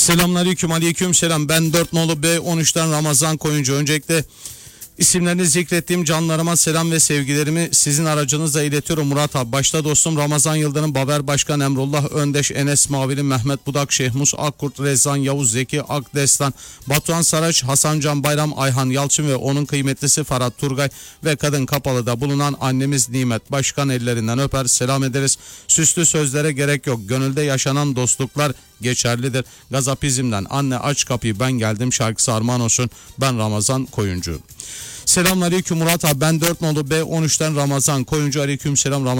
Selamünaleyküm, aleyküm selam. Ben 4 nolu B13'ten Ramazan Koyuncu. Öncelikle isimlerini zikrettiğim canlarıma selam ve sevgilerimi sizin aracınızla iletiyorum. Murat abi başta dostum, Ramazan Yıldırım, Baber Başkan, Emrullah Öndeş, Enes Mavili, Mehmet Budak, Şehmus Akkurt, Rezan Yavuz, Zeki Akdestan, Batuhan Saraç, Hasan Can Bayram, Ayhan Yalçın ve onun kıymetlisi Ferhat Turgay ve Kadın Kapalı'da bulunan annemiz Nimet Başkan ellerinden öper selam ederiz. Süslü sözlere gerek yok. Gönülde yaşanan dostluklar geçerlidir. Gazapizm'den Anne Aç Kapıyı Ben Geldim şarkısı armağan olsun. Ben Ramazan Koyuncu. Selamünaleyküm Murat abi, ben 4 nolu B13'ten Ramazan Koyuncu. Aleyküm selam Ramazan.